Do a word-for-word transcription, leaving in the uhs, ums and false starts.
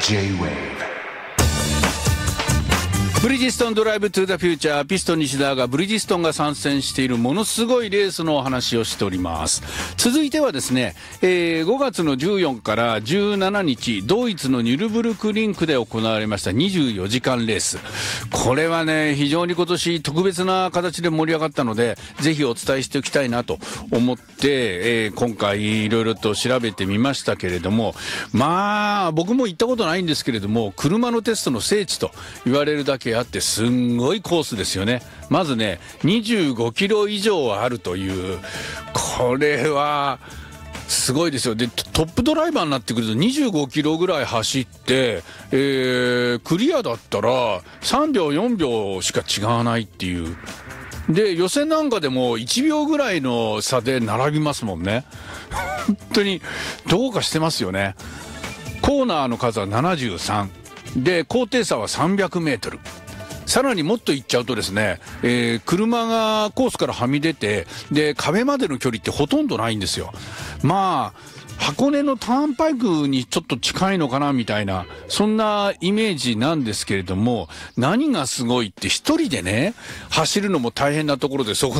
J-Wave ブリヂストンドライブトゥザフューチャー、ピストン西田がブリヂストンが参戦しているものすごいレースのお話をしております。続いてはですね、えー、ごがつのじゅうよっかからじゅうしちにちドイツのニュルブルクリンクで行われましたにじゅうよじかんレース。これはね、非常に今年特別な形で盛り上がったので、ぜひお伝えしておきたいなと思って、えー、今回いろいろと調べてみましたけれども、まあ僕も行ったことないんですけれども、車のテストの聖地と言われるだけあってすんごいコースですよね。まずねにじゅうごキロ以上あるという、これはすごいですよ。でトップドライバーになってくるとにじゅうごキロぐらい走って、えー、クリアだったらさんびょうよんびょうしか違わないっていう。で予選なんかでもいちびょうぐらいの差で並びますもんね。本当にどうかしてますよね。コーナーの数はななじゅうさんで高低差はさんびゃくメートル。さらにもっと行っちゃうとですね、えー、車がコースからはみ出て、で壁までの距離ってほとんどないんですよ。まあ箱根のターンパイクにちょっと近いのかなみたいな、そんなイメージなんですけれども、何がすごいって一人でね走るのも大変なところで、そこ